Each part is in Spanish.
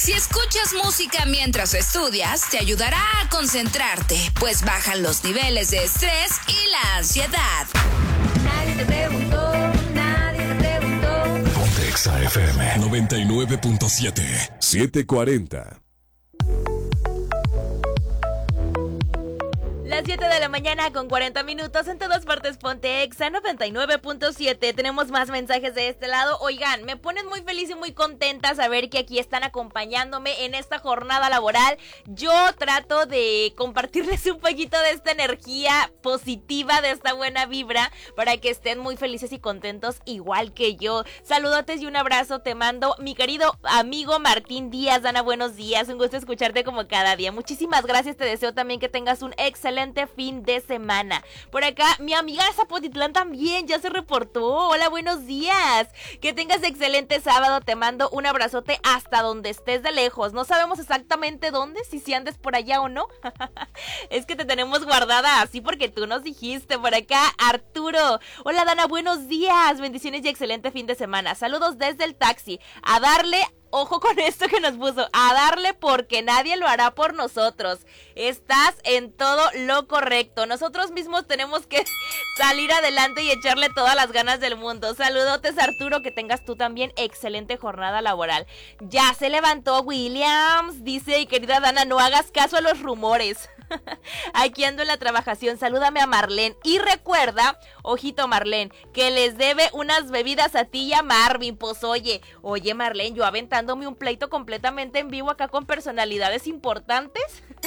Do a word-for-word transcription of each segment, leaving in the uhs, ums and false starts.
Si escuchas música mientras estudias, te ayudará a concentrarte, pues bajan los niveles de estrés y la ansiedad. Nadie te preguntó, nadie te preguntó. Ponte Exa F M noventa y nueve punto siete. siete cuarenta. Las siete de la mañana con cuarenta minutos en todas partes. Ponte Exa noventa y nueve punto siete. Tenemos más mensajes de este lado. Oigan, me ponen muy feliz y muy contenta saber que aquí están acompañándome en esta jornada laboral. Yo trato de compartirles un poquito de esta energía positiva, de esta buena vibra, para que estén muy felices y contentos igual que yo. Saludotes y un abrazo te mando, mi querido amigo Martín Díaz. Dana, buenos días. Un gusto escucharte como cada día. Muchísimas gracias. Te deseo también que tengas un excelente fin de semana. Por acá, mi amiga de Zapotitlán también ya se reportó. Hola, buenos días. Que tengas excelente sábado. Te mando un abrazote hasta donde estés de lejos. No sabemos exactamente dónde, si si andes por allá o no. Es que te tenemos guardada así porque tú nos dijiste. Por acá, Arturo. Hola, Dana, buenos días. Bendiciones y excelente fin de semana. Saludos desde el taxi. A darle... Ojo con esto que nos puso, a darle porque nadie lo hará por nosotros. Estás en todo lo correcto. Nosotros mismos tenemos que salir adelante y echarle todas las ganas del mundo. Saludotes, Arturo, que tengas tú también excelente jornada laboral. Ya se levantó Williams, dice, y querida Dana, no hagas caso a los rumores. Aquí ando en la trabajación, salúdame a Marlene. Y recuerda, ojito Marlene, que les debe unas bebidas a ti y a Marvin. Pues oye, oye Marlene, yo aventándome un pleito completamente en vivo acá con personalidades importantes.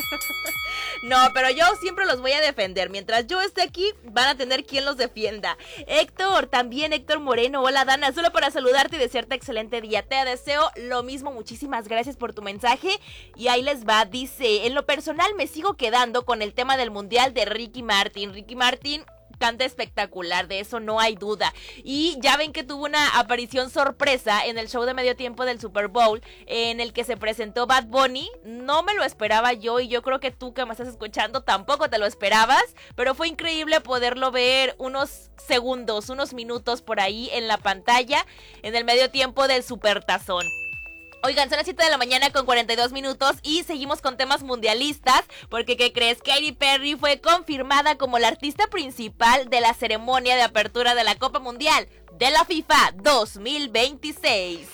No, pero yo siempre los voy a defender. Mientras yo esté aquí, van a tener quien los defienda. Héctor, también Héctor Moreno. Hola, Dana, solo para saludarte y desearte excelente día. Te deseo lo mismo, muchísimas gracias por tu mensaje. Y ahí les va, dice, en lo personal me sigo quedando con el tema del mundial de Ricky Martin. Ricky Martin canta espectacular, de eso no hay duda. Y ya ven que tuvo una aparición sorpresa en el show de medio tiempo del Super Bowl, en el que se presentó Bad Bunny. No me lo esperaba yo, y yo creo que tú que me estás escuchando tampoco te lo esperabas, pero fue increíble poderlo ver unos segundos, unos minutos por ahí en la pantalla, en el medio tiempo del Supertazón. Oigan, son las siete de la mañana con cuarenta y dos minutos y seguimos con temas mundialistas, porque ¿qué crees? Katy Perry fue confirmada como la artista principal de la ceremonia de apertura de la Copa Mundial de la FIFA dos mil veintiséis.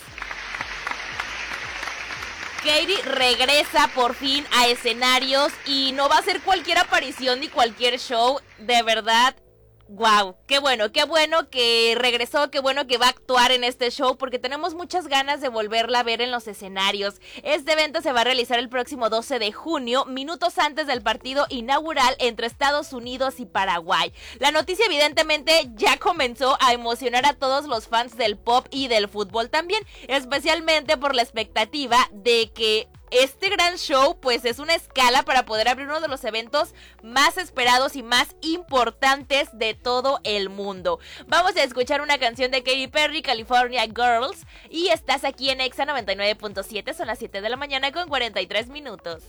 Katy regresa por fin a escenarios y no va a ser cualquier aparición ni cualquier show, de verdad. Wow, qué bueno, qué bueno que regresó, qué bueno que va a actuar en este show, porque tenemos muchas ganas de volverla a ver en los escenarios. Este evento se va a realizar el próximo doce de junio, minutos antes del partido inaugural entre Estados Unidos y Paraguay. La noticia evidentemente ya comenzó a emocionar a todos los fans del pop y del fútbol también, especialmente por la expectativa de que este gran show pues es una escala para poder abrir uno de los eventos más esperados y más importantes de todo el mundo. Vamos a escuchar una canción de Katy Perry, California Girls, y estás aquí en Exa noventa y nueve punto siete, son las siete de la mañana con cuarenta y tres minutos.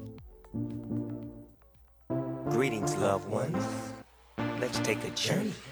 Greetings, loved ones. Let's take a journey